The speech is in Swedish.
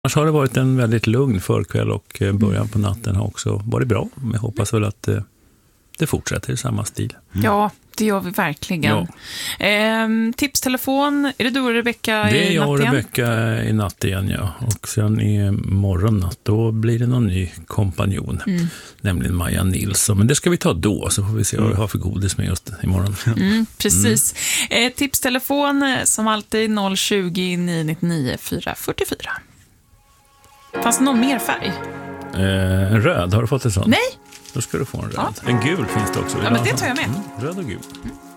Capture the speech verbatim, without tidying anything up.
Annars har det varit en väldigt lugn förkväll och början på natten har också varit bra. Men jag hoppas väl att det, det fortsätter i samma stil. Mm. Ja, det gör vi verkligen. Ja. Ehm, tipstelefon, är det du och Rebecka i natt igen? Det är jag och Rebecka i natt igen, ja. Och sen i morgonnatt, då blir det någon ny kompanjon. Mm. Nämligen Maja Nilsson. Men det ska vi ta då, så får vi se vad vi har för godis med oss imorgon. Mm, precis. Mm. Eh, tipstelefon som alltid noll tjugo, nio nittionio, fyra fyrtiofyra. Fanns det någon mer färg? Eh, en röd, har du fått en sån? Nej. Då ska du få en röd. Ja. En gul finns det också. Ja, men det tar jag med. Mm, röd och gul. Mm.